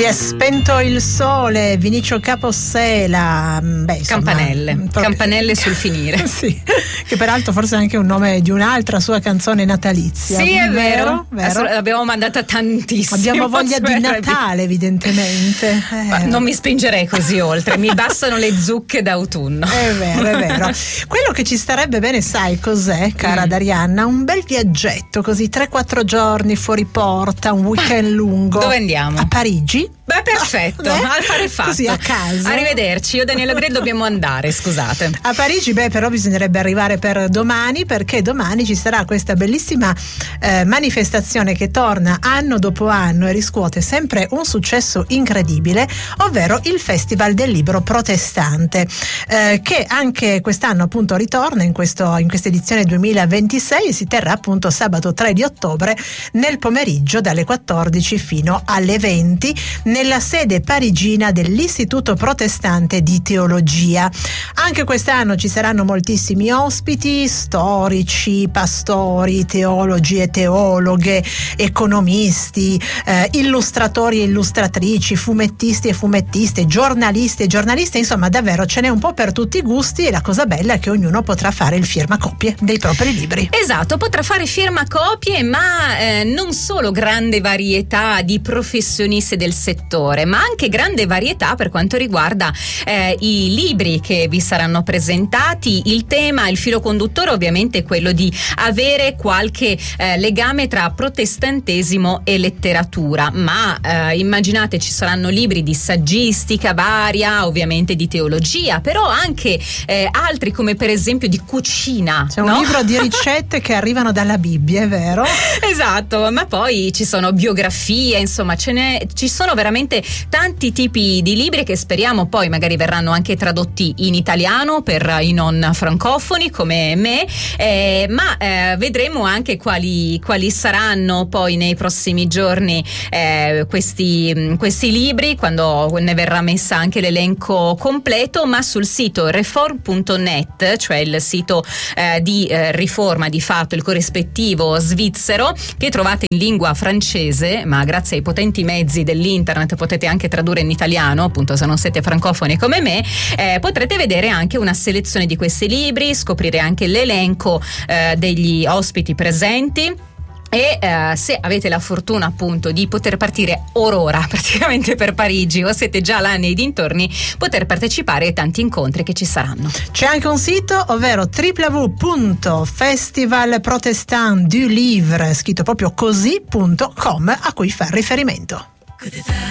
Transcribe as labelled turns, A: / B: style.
A: Si è spento il sole, Vinicio Capossela,
B: Campanelle sul finire.
A: Sì, che peraltro forse è anche un nome di un'altra sua canzone natalizia.
B: Sì, è vero. L'abbiamo mandata tantissimo.
A: Abbiamo voglia di Natale, evidentemente.
B: Non mi spingerei così oltre, mi bastano le zucche d'autunno.
A: È vero. Quello che ci starebbe bene, sai cos'è, cara Darianna? Un bel viaggetto, così 3-4 giorni fuori porta, un weekend lungo.
B: Dove andiamo?
A: A Parigi.
B: Beh, perfetto, affare fatto.
A: Così a caso.
B: Arrivederci, io e Daniela Gre dobbiamo andare, scusate.
A: A Parigi, però bisognerebbe arrivare per domani, perché domani ci sarà questa bellissima manifestazione che torna anno dopo anno e riscuote sempre un successo incredibile, ovvero il Festival del Libro Protestante, che anche quest'anno appunto ritorna in questa edizione 2026 e si terrà appunto sabato 3 di ottobre nel pomeriggio dalle 14 fino alle 20 nella sede parigina dell'Istituto Protestante di Teologia. Anche quest'anno ci saranno moltissimi ospiti, storici, pastori, teologi e teologhe, economisti, illustratori e illustratrici, fumettisti e fumettiste, giornalisti e giornaliste, insomma davvero ce n'è un po' per tutti i gusti, e la cosa bella è che ognuno potrà fare il firmacopie dei propri libri.
B: Esatto, potrà fare firmacopie, ma non solo grande varietà di professionisti del settore, ma anche grande varietà per quanto riguarda i libri che vi saranno presentati. Il tema, il filo conduttore ovviamente è quello di avere qualche legame tra protestantesimo e letteratura, ma immaginate, ci saranno libri di saggistica varia, ovviamente di teologia, però anche altri come per esempio di cucina.
A: C'è un libro di ricette che arrivano dalla Bibbia, è vero?
B: Esatto, ma poi ci sono biografie, insomma ci sono veramente tanti tipi di libri che speriamo poi magari verranno anche tradotti in italiano per i non francofoni come me, ma vedremo anche quali saranno poi nei prossimi giorni questi libri, quando ne verrà messa anche l'elenco completo. Ma sul sito reform.net, cioè il sito di Riforma, di fatto il corrispettivo svizzero, che trovate in lingua francese, ma grazie ai potenti mezzi dell'internet potete anche tradurre in italiano, appunto se non siete francofoni come me, potrete vedere anche una selezione di questi libri, scoprire anche l'elenco degli ospiti presenti. E se avete la fortuna appunto di poter partire ora praticamente per Parigi, o siete già là nei dintorni, poter partecipare ai tanti incontri che ci saranno.
A: C'è anche un sito, ovvero www.festivalprotestant du livre, scritto proprio così.com, a cui fa riferimento.